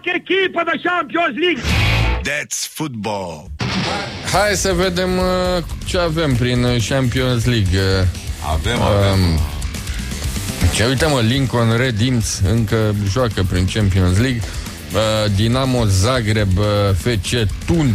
echipă de Champions League. That's football. Hai să vedem ce avem prin Champions League. Avem. Ce uite mă, Lincoln Red Imps încă joacă prin Champions League. Dinamo Zagreb FC Thun.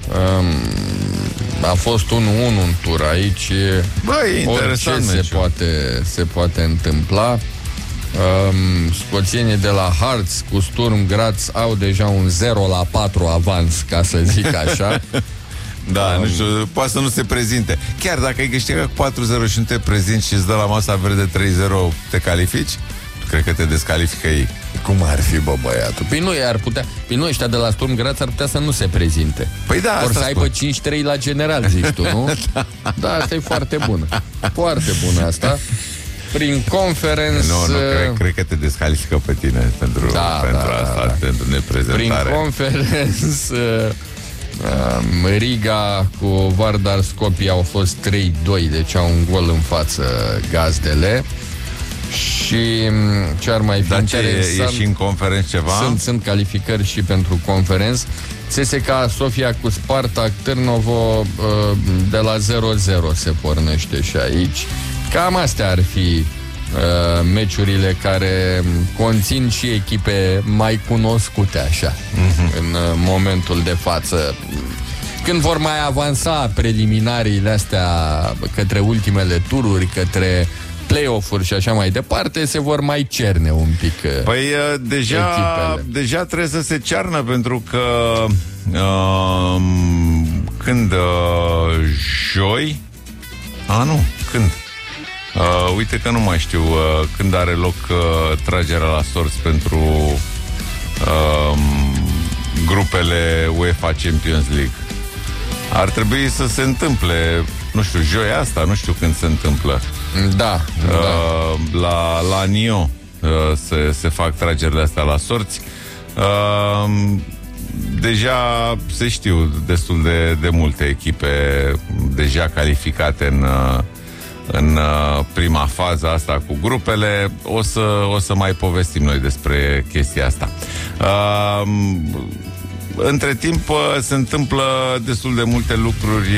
A fost 1-1 în tur aici. Băi, interesant orice se poate întâmpla. Scoțienii de la Hearts cu Sturm Graz au deja un 0-4 avans, ca să zic așa. Da, nu știu, poate să nu se prezinte. Chiar dacă ai câștigat cu 4-0 și nu te prezinți și îți dă la masa verde 3-0, te califici? Cred că te descalifică ei. Cum ar fi, bă, băiatul? Păi nu, ar putea. Păi nu, ăștia de la Sturm Graz ar putea să nu se prezinte. Păi da, or să aibă 5-3 la general, zici tu, nu? Da, asta e foarte bună. Foarte bună asta. Prin Conference... Nu, cred că te descalifică pe tine pentru asta, pentru neprezentare. Prin Conference... Riga cu Vardar Skopje au fost 3-2, deci au un gol în față gazdele. Și ce ar mai fi interesant? E și în Conference ceva? Sunt calificări și pentru Conference. CSKA Sofia cu Spartak Târnovo de la 0-0 se pornește și aici. Cam astea ar fi meciurile care conțin și echipe mai cunoscute așa în momentul de față. Când vor mai avansa preliminariile astea către ultimele tururi, către play-off-uri și așa mai departe, se vor mai cerne un pic. Păi deja trebuie să se cearnă, pentru că când joi? Când? Uite că nu mai știu când are loc tragerea la sorți pentru grupele UEFA Champions League. Ar trebui să se întâmple, nu știu, joia asta, nu știu când se întâmplă. Da. La Nio se fac tragerile astea la sorți. Deja se știu destul de multe echipe deja calificate în prima fază asta cu grupele. O să mai povestim noi despre chestia asta. Între timp se întâmplă destul de multe lucruri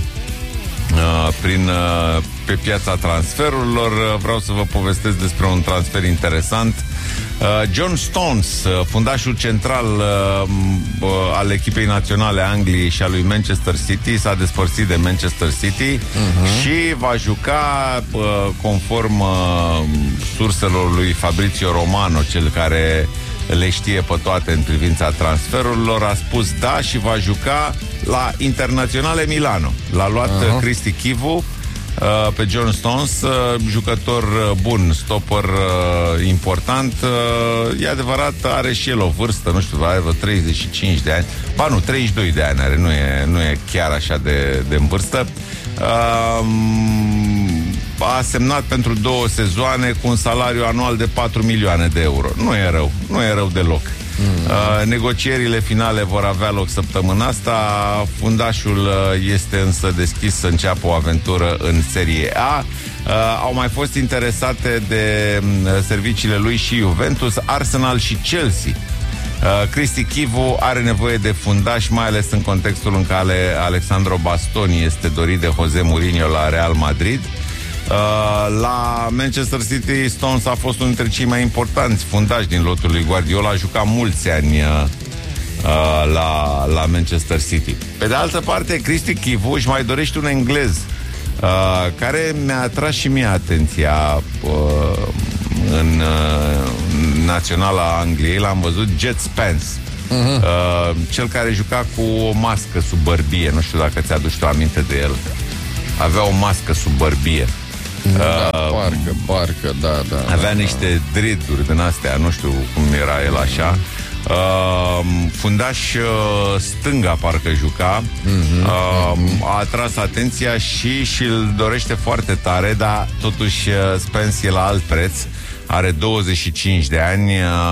pe piața transferurilor. Vreau să vă povestesc despre un transfer interesant. John Stones, fundașul central al echipei naționale a Angliei și a lui Manchester City, s-a despărțit de Manchester City și va juca, conform surselor lui Fabrizio Romano, cel care le știe pe toate în privința transferurilor, a spus da și va juca la Internazionale Milano. L-a luat Cristi Chivu pe John Stones, jucător bun, stopper important. E adevărat, are și el o vârstă, nu știu, are vreo 35 de ani. Ba nu, 32 de ani are, nu e chiar așa de în vârstă. A semnat pentru 2 sezoane cu un salariu anual de 4 milioane de euro. Nu e rău deloc. Negocierile finale vor avea loc săptămâna asta. Fundașul este însă deschis să înceapă o aventură în Serie A. Au mai fost interesate de serviciile lui și Juventus, Arsenal și Chelsea. Cristi Chivu are nevoie de fundaș, mai ales în contextul în care Alessandro Bastoni este dorit de Jose Mourinho la Real Madrid. La Manchester City, Stones a fost unul dintre cei mai importanți fundași din lotul lui Guardiola. A jucat mulți ani la Manchester City. Pe de altă parte, Cristi Chivu își mai dorește un englez care mi-a atras și mie atenția în naționala Angliei. L-am văzut, Jet Spence, cel care juca cu o mască sub bărbie. Nu știu dacă ți-aduci tu aminte de el. Avea o mască sub bărbie. Parcă, da. Avea niște dreaduri din astea, nu știu cum era el așa. Fundaș stânga parcă juca. A atras atenția și îl dorește foarte tare, dar totuși Spence e la alt preț. Are 25 de ani.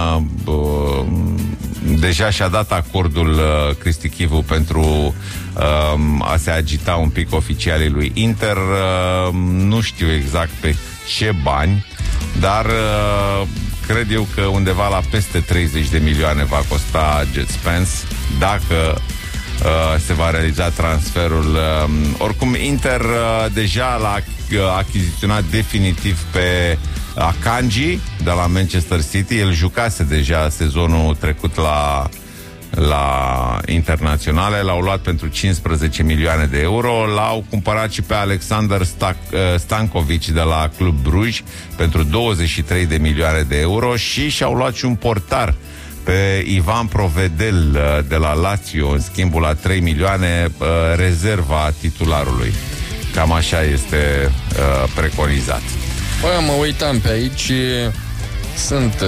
Deja și-a dat acordul Cristi Chivu pentru a se agita un pic oficialii lui Inter. Nu știu exact pe ce bani, dar cred eu că undeva la peste 30 de milioane va costa Jet Spence dacă se va realiza transferul. Oricum, Inter deja l-a achiziționat definitiv pe Akanji de la Manchester City. El jucase deja sezonul trecut la internaționale, l-au luat pentru 15 milioane de euro, l-au cumpărat și pe Alexander Stankovic de la Club Bruj pentru 23 de milioane de euro și și-au luat și un portar pe Ivan Provedel de la Lazio, în schimbul la 3 milioane, rezerva titularului. Cam așa este preconizat. Bă, mă uitam pe aici, sunt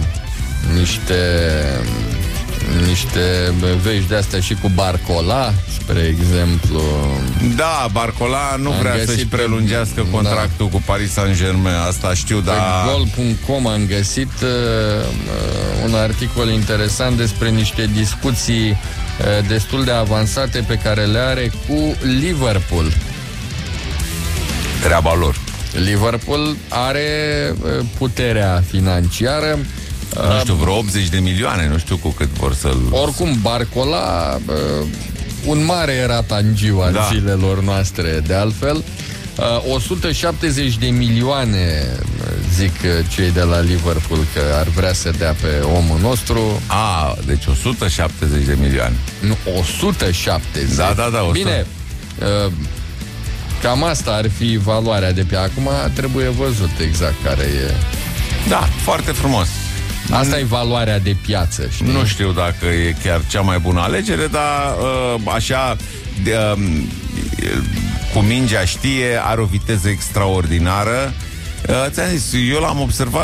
niște vești de-astea și cu Barcola, spre exemplu. Da, Barcola nu vrea să-și prelungească contractul cu Paris Saint-Germain, asta știu, dar... Pe Gol.com am găsit un articol interesant despre niște discuții destul de avansate pe care le are cu Liverpool. Treaba lor. Liverpool are puterea financiară. Nu știu, vreo 80 de milioane, nu știu cu cât vor să-l... Oricum, Barcola, un mare ratangiu al zilelor noastre, de altfel. 170 de milioane, zic cei de la Liverpool, că ar vrea să dea pe omul nostru. Deci 170 de milioane. Nu, 170. Da, 100. Bine, cam asta ar fi valoarea de pe acum. Trebuie văzut exact care e. Da, foarte frumos. Asta e valoarea de piață, știi? Nu știu dacă e chiar cea mai bună alegere, dar așa, cu mingea știe, are o viteză extraordinară. Ți-am zis, eu l-am observat,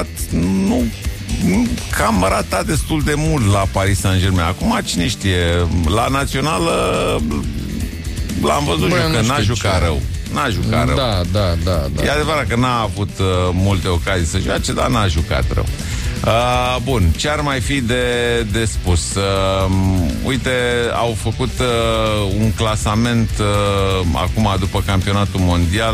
cam ratat destul de mult la Paris Saint-Germain. Acum, cine știe, la națională l-am văzut că n-a jucat rău. N-a jucat rău. Da. E adevărat că n-a avut multe ocazii să joace, dar n-a jucat rău. Bun, ce ar mai fi de spus? Uite, au făcut un clasament acum după campionatul mondial,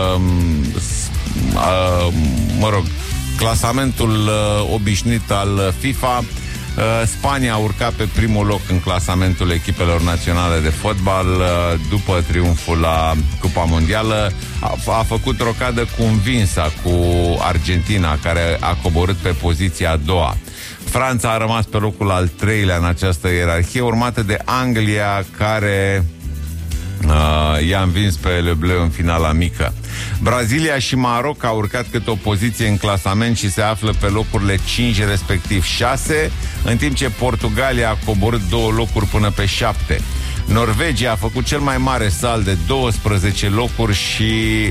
clasamentul obișnuit al FIFA. Spania a urcat pe primul loc în clasamentul echipelor naționale de fotbal după triumful la Cupa Mondială. A făcut rocadă convinsă cu Argentina, care a coborât pe poziția a doua. Franța a rămas pe locul al treilea în această ierarhie, urmată de Anglia, care i-a învins pe Le Bleu în finala mică. Brazilia și Maroc au urcat câte o poziție în clasament și se află pe locurile 5, respectiv 6, în timp ce Portugalia a coborât 2 locuri până pe 7. Norvegia a făcut cel mai mare salt de 12 locuri și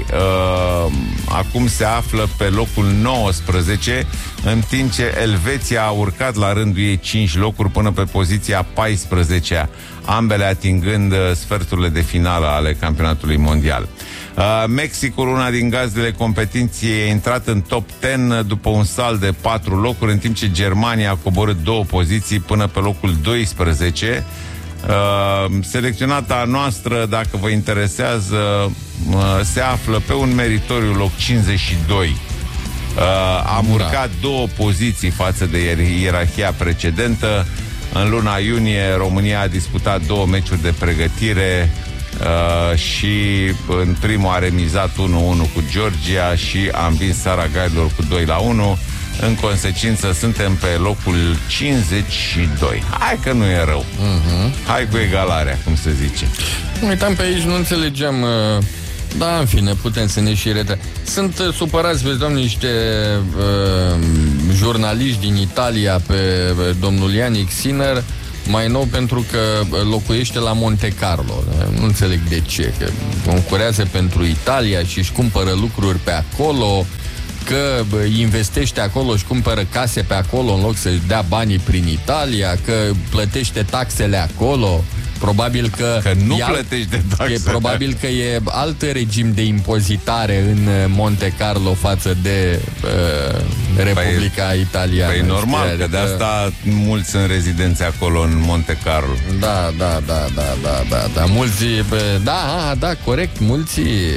acum se află pe locul 19, în timp ce Elveția a urcat la rândul ei 5 locuri până pe poziția 14, ambele atingând sferturile de finală ale campionatului mondial. Mexicul, una din gazdele competiției, a intrat în top 10 după un salt de 4 locuri, în timp ce Germania a coborât 2 poziții până pe locul 12. Selecționata noastră, dacă vă interesează, se află pe un meritoriu loc 52. Am urcat 2 poziții față de ierarhia precedentă. În luna iunie România a disputat 2 meciuri de pregătire și în primul a remizat 1-1 cu Georgia și a învins Sara Gailor cu 2-1. În consecință suntem pe locul 52. Hai că nu e rău. Hai cu egalarea, cum se zice. Uitam pe aici, nu înțelegeam. Da, în fine, putem să ne și Sunt supărați, vezi, domnule, niște jurnaliști din Italia pe domnul Yannick Sinner, mai nou pentru că locuiește la Monte Carlo. Nu înțeleg de ce, că concurează pentru Italia și își cumpără lucruri pe acolo, că investește acolo, își cumpără case pe acolo în loc să-și dea banii prin Italia, că plătește taxele acolo. Probabil că nu plătește taxele. Probabil că e alt regim de impozitare în Monte Carlo față de Republica Italiană. Păi normal, că de asta mulți sunt rezidenți acolo în Monte Carlo. Da. Mulți, da, corect, mulți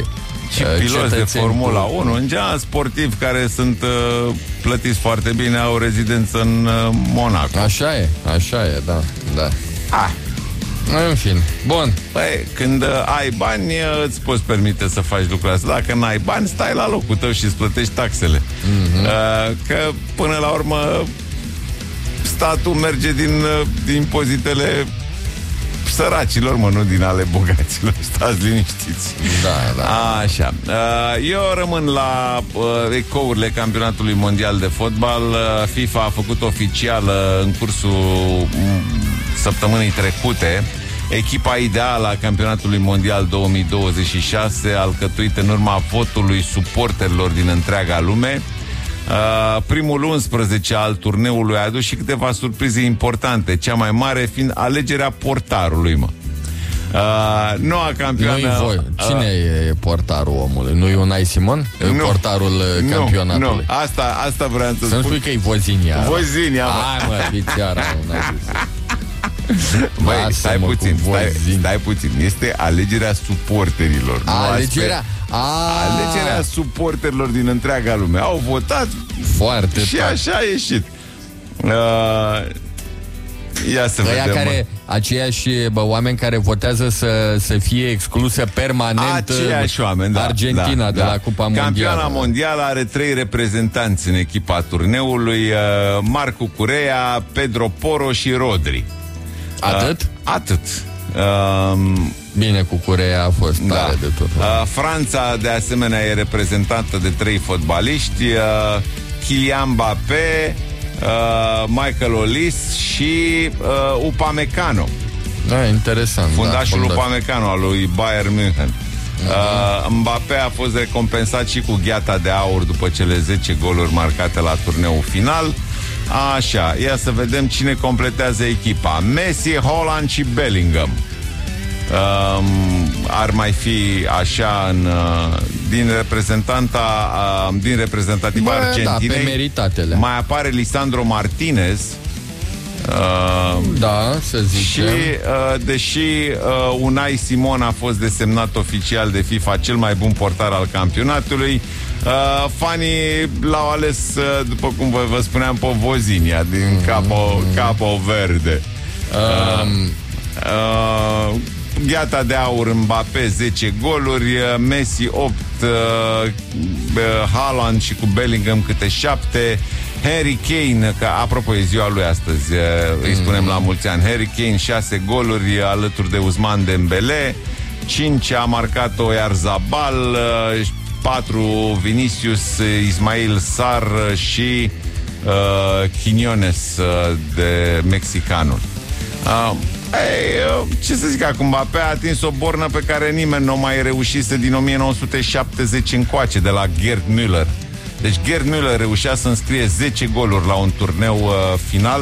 și piloți de Formula 1, în general sportivi care sunt plătiți foarte bine, au rezidență în Monaco. Așa e, da. În fin, bun. Păi, când ai bani, îți poți permite să faci lucrurile astea. Dacă n-ai bani, stai la locul tău și îți plătești taxele. Că până la urmă statul merge din impozitele săracilor, nu din ale bogaților. Stați liniștiți. Da. Așa. Eu rămân la ecourile campionatului mondial de fotbal. FIFA a făcut oficial în cursul săptămânii trecute echipa ideală a campionatului mondial 2026, alcătuită în urma votului suporterilor din întreaga lume. Primul 11 al turneului a adus și câteva surprize importante, cea mai mare fiind alegerea portarului, noua campioană. Cine e portarul omului? Nu e Unai Simon? Nu, portarul campionatului. Nu. Asta vreau să spun. Să-mi spui că e Vozinia. Hai, mă, fițiara. Băi, stai puțin. Este alegerea suporterilor. Alegerea suporterilor din întreaga lume. Au votat foarte și tare. Așa a ieșit. Ia să vedem. Aceiași oameni care votează să fie exclusă permanent aceiași oameni, Argentina de la Cupa Mondială. Campioana mondială are 3 reprezentanți în echipa turneului: Marcu Curea, Pedro Porro și Rodri. Atât. Bine, cu Curea a fost tare de tot. Franța, de asemenea, e reprezentată de 3 fotbaliști: Kylian Mbappé, Michael Olise și Upamecano. Da, interesant. Fundașul Upamecano al lui Bayern München. Mbappé a fost recompensat și cu gheata de aur după cele 10 goluri marcate la turneul final. Așa, ia să vedem cine completează echipa. Messi, Haaland și Bellingham. Ar mai fi așa din reprezentativa Argentinei. Pe meritatele. Mai apare Lisandro Martinez. Să zicem. Și deși Unai Simon a fost desemnat oficial de FIFA cel mai bun portar al campionatului, fanii l-au ales, după cum vă spuneam, pe Vozinia din Capo Verde. Gheata de aur Mbappé 10 goluri, Messi 8, Haaland și cu Bellingham câte 7, Harry Kane, că apropo e ziua lui astăzi, îi spunem la mulți ani, Harry Kane 6 goluri alături de Ousmane Dembélé, 5 a marcat Oyarzabal, 4 Vinicius, Ismail Sarr și Quiñones de mexicanul. Ce să zic acum, Mbappé a atins o bornă pe care nimeni nu mai reușise din 1970 încoace, de la Gerd Müller. Deci Gerd Müller reușea să înscrie 10 goluri la un turneu final.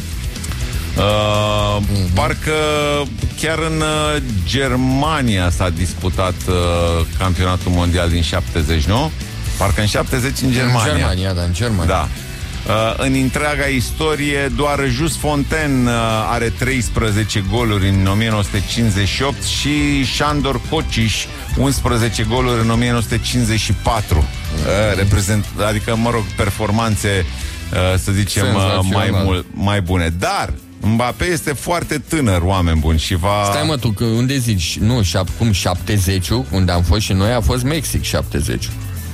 Parcă chiar în Germania s-a disputat campionatul mondial din 70, nu? Parcă în 70 în Germania. În Germania. Da. În întreaga istorie, doar Just Fontaine are 13 goluri în 1958 și Sándor Kocsis 11 goluri în 1954. Adică, performanțe, să zicem, mai bune. Dar Mbappé este foarte tânăr, oameni buni, și va... Stai, mă, tu, că unde zici? Nu, cum 70-ul, unde am fost și noi, a fost Mexic 70.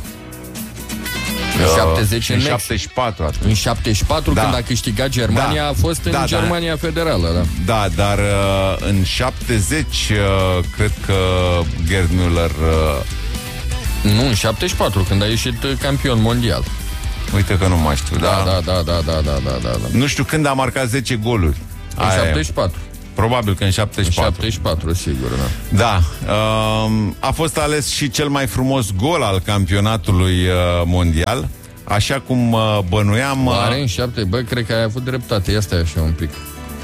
În 70 în 74 atunci. În 74, când a câștigat Germania, a fost în Germania Federală. Da, dar în 70 cred că Gerd Müller... Nu, în 74, când a ieșit campion mondial. Uite că nu mai știu. Da. Nu știu când a marcat 10 goluri. În 74. Probabil că în 74. În 74, sigur, da. A fost ales și cel mai frumos gol al campionatului mondial. Așa cum bănuiam... Are în 7, cred că ai avut dreptate. Ia stai așa un pic.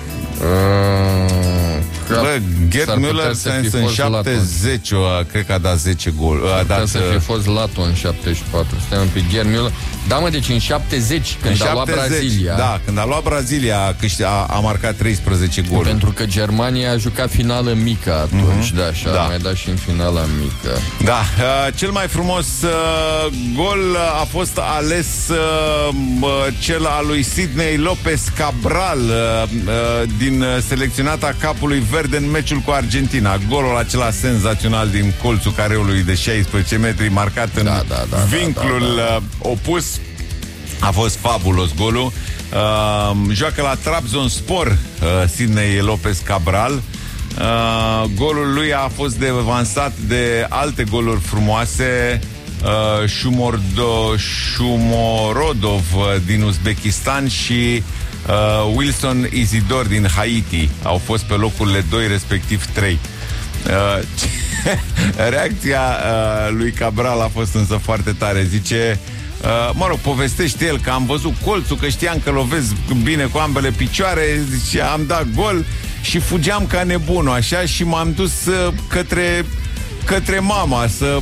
Gerd Müller în 70 cred că a dat 10 goluri. Să fi fost Lato în 74. Stai un pic, Gerd Müller. Da, mă, deci în 70, când a luat Brazilia. Da, când a luat Brazilia, a marcat 13 goluri. Pentru că Germania a jucat finală mică atunci, da, și a mai dat și în finala mică. Da, cel mai frumos gol a fost ales cel al lui Sidney Lopez Cabral din selecționata capului verde în meciul cu Argentina. Golul acela senzațional din colțul careului de 16 metri, marcat în vinclul opus. A fost fabulos golul. Joacă la Trabzonspor Sidney Lopez Cabral. Golul lui a fost devansat de alte goluri frumoase. Shumorodov din Uzbekistan și Wilson Isidor din Haiti au fost pe locurile 2, respectiv 3. Reacția lui Cabral a fost însă foarte tare. Zice, povestește el că am văzut colțul, că știam că lovesc bine cu ambele picioare. Zice, am dat gol și fugeam ca nebunul, așa, și m-am dus către mama să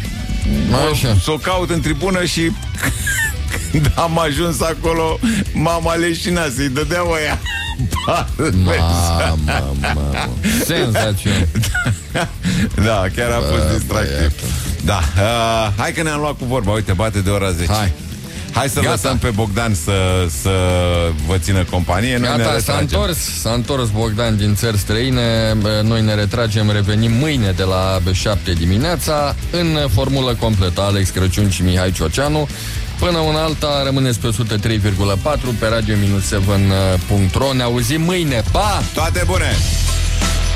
o caut în tribună și când am ajuns acolo, mama leșina să-i dădea oia. Mamă. Senzațional. Da, chiar a fost distractiv. Da, hai că ne-am luat cu vorba. Uite, bate de ora 10. Hai să lăsăm pe Bogdan să vă țină companie. Noi gata, s-a întors Bogdan din țări străine. Noi ne retragem, revenim mâine de la 7 dimineața în formulă completă. Alex Crăciun și Mihai Cioceanu. Până una alta, rămâneți pe 103,4 pe radio-7.ro. Ne auzim mâine. Pa! Toate bune!